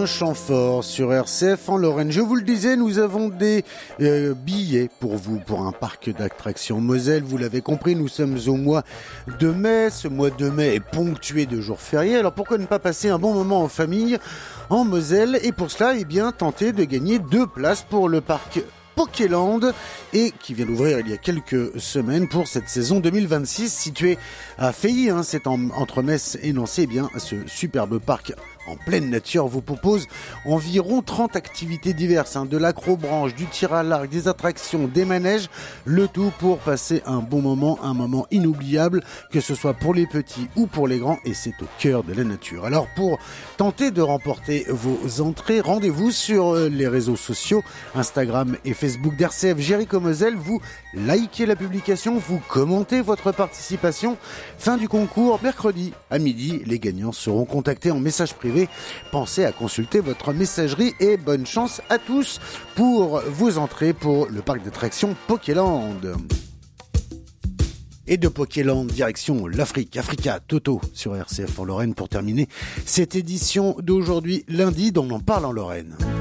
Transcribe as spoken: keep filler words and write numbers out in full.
un chant fort sur R C F en Lorraine. Je vous le disais, nous avons des euh, billets pour vous, pour un parc d'attractions Moselle. Vous l'avez compris, nous sommes au mois de mai. Ce mois de mai est ponctué de jours fériés. Alors pourquoi ne pas passer un bon moment en famille en Moselle? Et pour cela, eh bien, tenter de gagner deux places pour le parc Pokéland et qui vient d'ouvrir il y a quelques semaines pour cette saison deux mille vingt-six, situé à Feilly, hein, c'est en, entre Metz et Nancy. Eh bien, ce superbe parc en pleine nature vous propose environ trente activités diverses, hein, de l'acrobranche, du tir à l'arc, des attractions, des manèges, le tout pour passer un bon moment, un moment inoubliable, que ce soit pour les petits ou pour les grands, et c'est au cœur de la nature. Alors pour tenter de remporter vos entrées, rendez-vous sur les réseaux sociaux, Instagram et Facebook d'R C F Jéricho Moselle, vous likez la publication, vous commentez votre participation. Fin du concours, mercredi à midi, les gagnants seront contactés en message privé. Pensez à consulter votre messagerie et bonne chance à tous pour vos entrées pour le parc d'attractions Pokéland. Et de Pokéland, direction l'Afrique, Africa Toto sur R C F en Lorraine pour terminer cette édition d'aujourd'hui lundi dont on en parle en Lorraine.